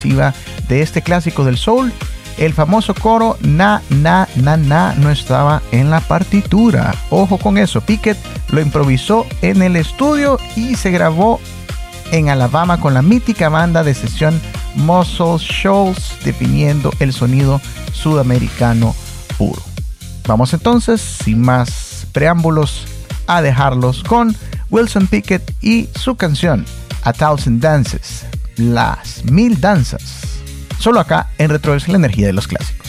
de este clásico del soul, el famoso coro na, na, na, na no estaba en la partitura. Ojo con eso, Pickett lo improvisó en el estudio y se grabó en Alabama con la mítica banda de sesión Muscle Shoals, definiendo el sonido sudamericano puro. Vamos entonces, sin más preámbulos, a dejarlos con Wilson Pickett y su canción A Thousand Dances, las 1000 danzas, solo acá en Retroverse, la energía de los clásicos.